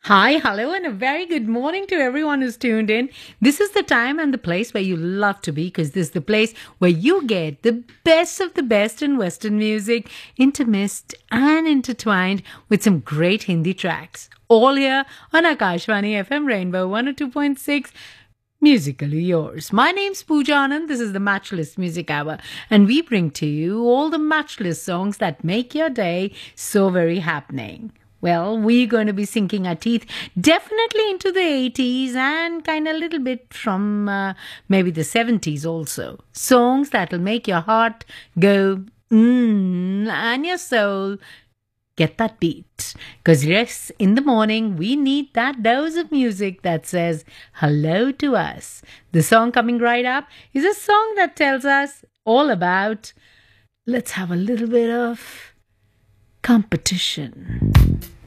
Hi, hello, and a very good morning to everyone who's tuned in. This is the time and the place where you love to be because this is the place where you get the best of the best in Western music, intermixed and intertwined with some great Hindi tracks. All here on Akashvani FM Rainbow 102.6. Musically yours. My name's Pooja Anand. This is the Matchless Music Hour, and we bring to you all the matchless songs that make your day so very happening. Well, we're going to be sinking our teeth definitely into the 80s and kind of a little bit from maybe the 70s also. Songs that'll make your heart go and your soul get that beat. Because yes, in the morning, we need that dose of music that says hello to us. The song coming right up is a song that tells us all about let's have a little bit of competition.